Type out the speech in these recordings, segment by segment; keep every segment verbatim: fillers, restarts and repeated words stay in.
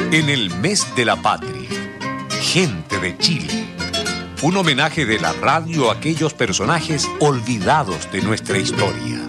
En el mes de la patria, gente de Chile. Un homenaje de la radio a aquellos personajes olvidados de nuestra historia.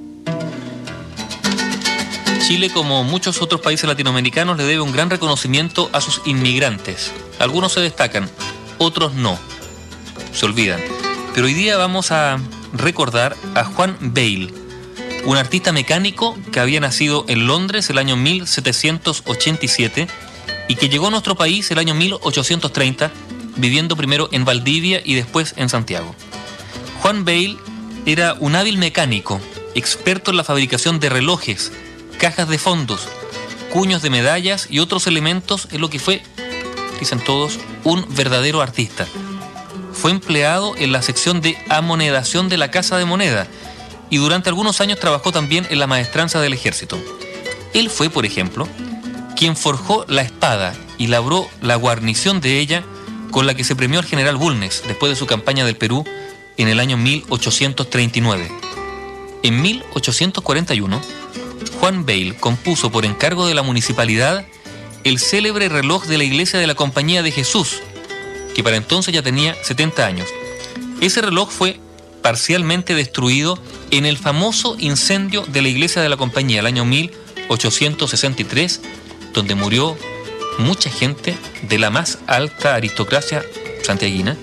Chile, como muchos otros países latinoamericanos, le debe un gran reconocimiento a sus inmigrantes. Algunos se destacan, otros no. Se olvidan. Pero hoy día vamos a recordar a Juan Bale, un artista mecánico que había nacido en Londres el año mil setecientos ochenta y siete y que llegó a nuestro país el año mil ochocientos treinta, viviendo primero en Valdivia y después en Santiago. Juan Bale era un hábil mecánico, experto en la fabricación de relojes, cajas de fondos, cuños de medallas y otros elementos, en lo que fue, dicen todos, un verdadero artista. Fue empleado en la sección de amonedación de la Casa de Moneda y durante algunos años trabajó también en la maestranza del ejército. Él fue, por ejemplo, quien forjó la espada y labró la guarnición de ella con la que se premió al general Bulnes después de su campaña del Perú en el año mil ochocientos treinta y nueve. En mil ochocientos cuarenta y uno, Juan Bale compuso por encargo de la municipalidad el célebre reloj de la iglesia de la Compañía de Jesús, que para entonces ya tenía setenta años. Ese reloj fue parcialmente destruido en el famoso incendio de la iglesia de la Compañía el año mil ochocientos sesenta y tres, donde murió mucha gente de la más alta aristocracia santiaguina,